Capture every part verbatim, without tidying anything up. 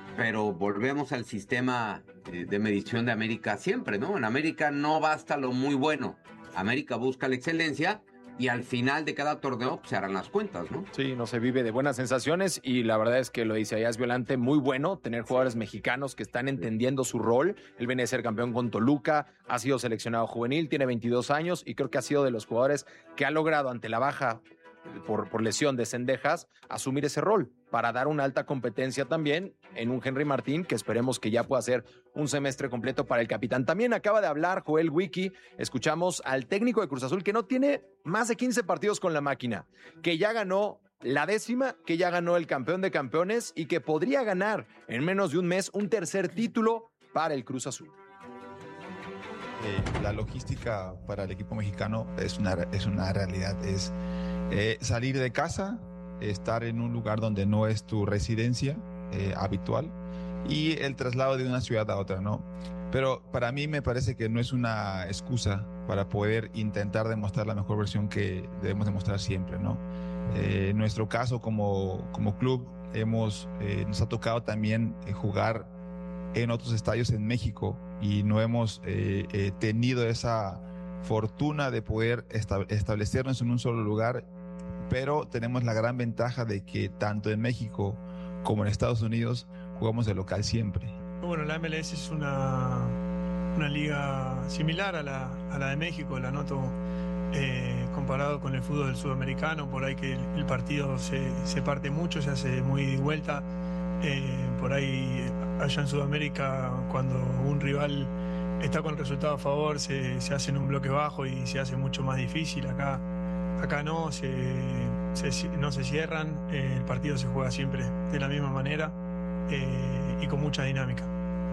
pero volvemos al sistema de, de medición de América siempre, ¿no? En América no basta lo muy bueno. América busca la excelencia y al final de cada torneo pues, se harán las cuentas, ¿no? Sí, no se vive de buenas sensaciones y la verdad es que lo dice Isaías Violante, muy bueno tener jugadores mexicanos que están entendiendo su rol. Él viene de ser campeón con Toluca, ha sido seleccionado juvenil, tiene veintidós años y creo que ha sido de los jugadores que ha logrado ante la baja por, por lesión de Cendejas asumir ese rol para dar una alta competencia también en un Henry Martín que esperemos que ya pueda ser un semestre completo para el capitán. También acaba de hablar Joel Wiki, escuchamos al técnico de Cruz Azul que no tiene más de quince partidos con la máquina, que ya ganó la décima, que ya ganó el campeón de campeones y que podría ganar en menos de un mes un tercer título para el Cruz Azul. Eh, la logística para el equipo mexicano es una, es una realidad, es eh, salir de casa, estar en un lugar donde no es tu residencia eh, habitual y el traslado de una ciudad a otra, ¿no? Pero para mí me parece que no es una excusa para poder intentar demostrar la mejor versión que debemos demostrar siempre, ¿no? Eh, en nuestro caso como, como club hemos, eh, nos ha tocado también eh, jugar en otros estadios en México y no hemos eh, eh, tenido esa fortuna de poder esta- establecernos en un solo lugar, pero tenemos la gran ventaja de que tanto en México como en Estados Unidos jugamos de local siempre. Bueno, la M L S es una, una liga similar a la, a la de México, la noto eh, comparado con el fútbol sudamericano, por ahí que el, el partido se, se parte mucho, se hace muy ida y vuelta. Eh, por ahí allá en Sudamérica, cuando un rival está con el resultado a favor, se, se hace en un bloque bajo y se hace mucho más difícil. Acá, acá no, se, se- no se cierran, eh, el partido se juega siempre de la misma manera eh, y con mucha dinámica.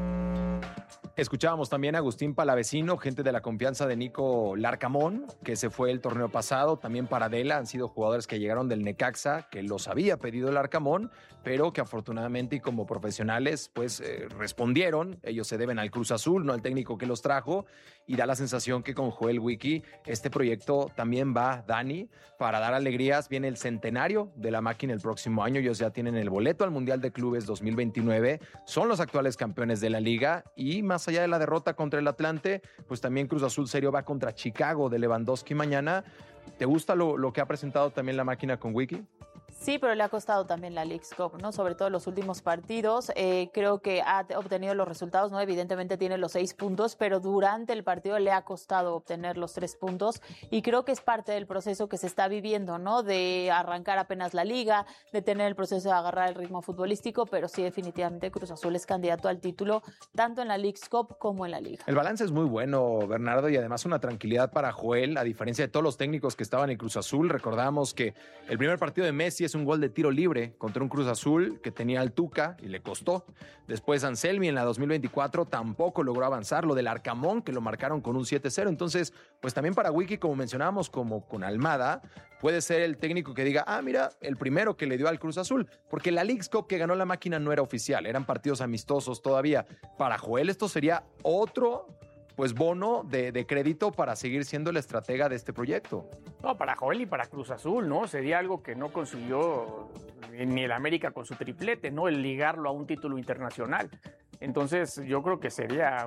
Escuchábamos también a Agustín Palavecino, gente de la confianza de Nico Larcamón, que se fue el torneo pasado. También Paradela han sido jugadores que llegaron del Necaxa, que los había pedido el Arcamón, pero que afortunadamente y como profesionales pues eh, respondieron. Ellos se deben al Cruz Azul, no al técnico que los trajo. Y da la sensación que con Joel Wiki este proyecto también va, Dani, para dar alegrías. Viene el centenario de la máquina el próximo año. Ellos ya tienen el boleto al Mundial de Clubes dos mil veintinueve. Son los actuales campeones de la liga y más allá de la derrota contra el Atlante, pues también Cruz Azul serio va contra Chicago de Lewandowski mañana. ¿Te gusta lo, lo que ha presentado también la máquina con Wiki? Sí, pero le ha costado también la Leagues Cup, ¿no? Sobre todo en los últimos partidos. Eh, creo que ha obtenido los resultados, ¿no? Evidentemente tiene los seis puntos, pero durante el partido le ha costado obtener los tres puntos y creo que es parte del proceso que se está viviendo, ¿no? De arrancar apenas la liga, de tener el proceso de agarrar el ritmo futbolístico, pero sí definitivamente Cruz Azul es candidato al título tanto en la Leagues Cup como en la liga. El balance es muy bueno, Bernardo, y además una tranquilidad para Joel, a diferencia de todos los técnicos que estaban en Cruz Azul. Recordamos que el primer partido de Messi es un gol de tiro libre contra un Cruz Azul que tenía al Tuca y le costó. Después Anselmi en la dos mil veinticuatro tampoco logró avanzar. Lo del Arcamón que lo marcaron con un siete cero. Entonces, pues también para Wiki, como mencionábamos, como con Almada, puede ser el técnico que diga, ah, mira, el primero que le dio al Cruz Azul. Porque la Leagues Cup que ganó la máquina no era oficial, eran partidos amistosos todavía. Para Joel esto sería otro pues bono de, de crédito para seguir siendo el estratega de este proyecto. No, para Joel y para Cruz Azul, ¿no? Sería algo que no consiguió ni el América con su triplete, ¿no? El ligarlo a un título internacional. Entonces, yo creo que sería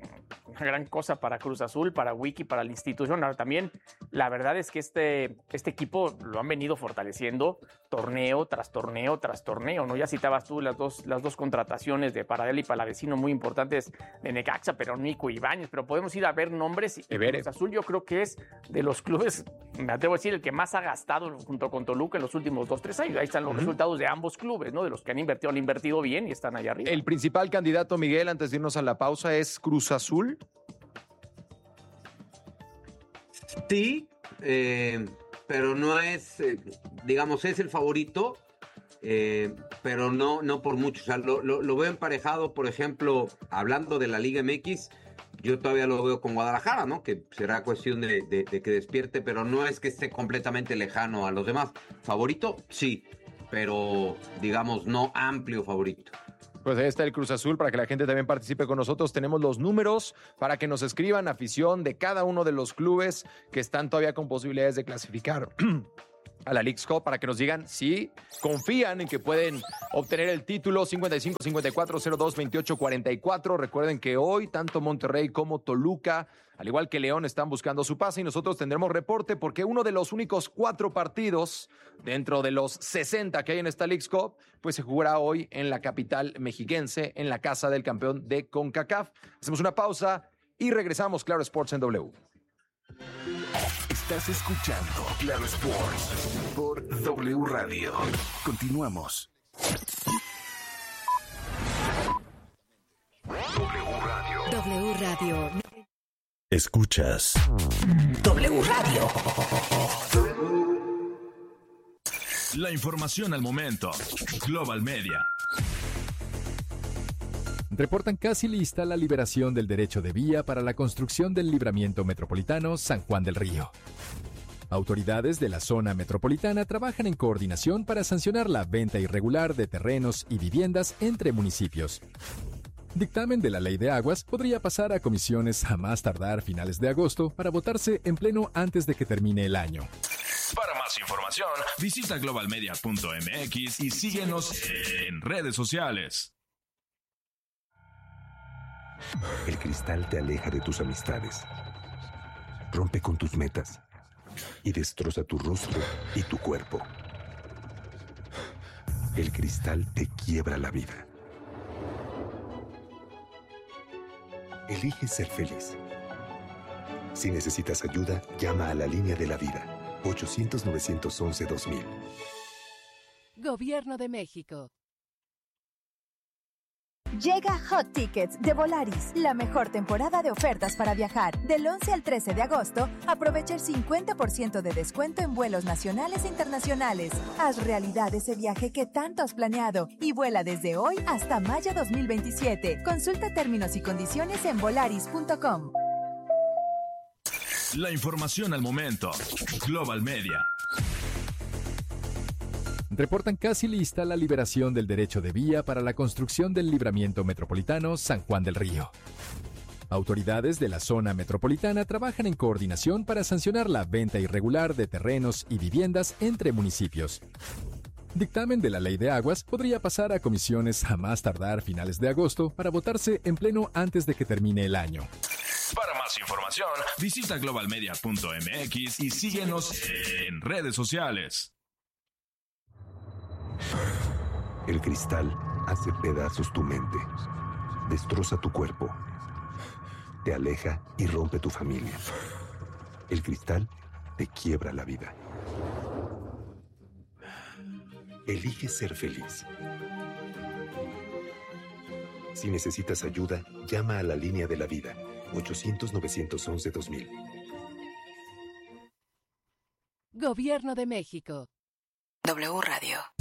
una gran cosa para Cruz Azul, para Wiki, para la institución. Ahora, también, la verdad es que este, este equipo lo han venido fortaleciendo torneo tras torneo tras torneo, ¿no? Ya citabas tú las dos, las dos contrataciones de Paradela y Palavecino muy importantes de Necaxa, pero Nico Ibáñez, pero podemos ir a ver nombres. Y Cruz Azul yo creo que es de los clubes, me atrevo a decir, el que más ha gastado junto con Toluca en los últimos dos, tres años. Ahí están los uh-huh. resultados de ambos clubes, ¿no? De los que han invertido, han invertido bien y están allá arriba. El principal candidato, Miguel, antes de irnos a la pausa, es Cruz Azul. Sí, eh, pero no es, eh, digamos, es el favorito, eh, pero no, no por mucho. O sea, lo, lo, lo veo emparejado, por ejemplo, hablando de la Liga M X, yo todavía lo veo con Guadalajara, ¿no? Que será cuestión de, de, de que despierte, pero no es que esté completamente lejano a los demás. ¿Favorito? Sí, pero digamos, no amplio favorito. Pues ahí está el Cruz Azul para que la gente también participe con nosotros. Tenemos los números para que nos escriban afición de cada uno de los clubes que están todavía con posibilidades de clasificar a la Leagues Cup para que nos digan si confían en que pueden obtener el título. Cincuenta y cinco, cincuenta y cuatro, cero dos, veintiocho, cuarenta y cuatro. Recuerden que hoy tanto Monterrey como Toluca, al igual que León, están buscando su pase y nosotros tendremos reporte porque uno de los únicos cuatro partidos dentro de los sesenta que hay en esta Leagues Cup, pues se jugará hoy en la capital mexiquense, en la casa del campeón de CONCACAF. Hacemos una pausa y regresamos. Claro Sports en W. Estás escuchando Claro Sports por W Radio. Continuamos. W Radio. W Radio. Escuchas W Radio. La información al momento. Global Media. Reportan casi lista la liberación del derecho de vía para la construcción del libramiento metropolitano San Juan del Río. Autoridades de la zona metropolitana trabajan en coordinación para sancionar la venta irregular de terrenos y viviendas entre municipios. Dictamen de la Ley de Aguas podría pasar a comisiones a más tardar finales de agosto para votarse en pleno antes de que termine el año. Para más información, visita global media punto m x y síguenos en redes sociales. El cristal te aleja de tus amistades, rompe con tus metas y destroza tu rostro y tu cuerpo. El cristal te quiebra la vida. Elige ser feliz. Si necesitas ayuda, llama a la línea de la vida. ochocientos, novecientos once, dos mil. Gobierno de México. Llega Hot Tickets de Volaris, la mejor temporada de ofertas para viajar. Del once al trece de agosto, aprovecha el cincuenta por ciento de descuento en vuelos nacionales e internacionales. Haz realidad ese viaje que tanto has planeado y vuela desde hoy hasta mayo dos mil veintisiete. Consulta términos y condiciones en volaris punto com. La información al momento. Global Media. Reportan casi lista la liberación del derecho de vía para la construcción del libramiento metropolitano San Juan del Río. Autoridades de la zona metropolitana trabajan en coordinación para sancionar la venta irregular de terrenos y viviendas entre municipios. Dictamen de la Ley de Aguas podría pasar a comisiones a más tardar finales de agosto para votarse en pleno antes de que termine el año. Para más información, visita global media punto m x y síguenos en redes sociales. El cristal hace pedazos tu mente, destroza tu cuerpo, te aleja y rompe tu familia. El cristal te quiebra la vida. Elige ser feliz. Si necesitas ayuda, llama a la línea de la vida. ochocientos, novecientos once, dos mil. Gobierno de México. W Radio.